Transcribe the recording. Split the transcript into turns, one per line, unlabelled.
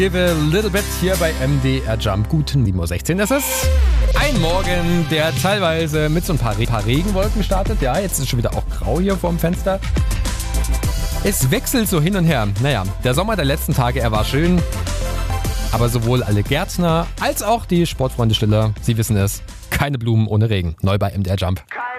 Give a little bit hier bei MDR Jump. Guten 7.16 Uhr ist es. Ein Morgen, der teilweise mit so ein paar Regenwolken startet. Ja, jetzt ist es schon wieder auch grau hier vorm Fenster. Es wechselt so hin und her. Naja, der Sommer der letzten Tage, er war schön. Aber sowohl alle Gärtner als auch die Sportfreunde Stiller, sie wissen es, keine Blumen ohne Regen. Neu bei MDR Jump.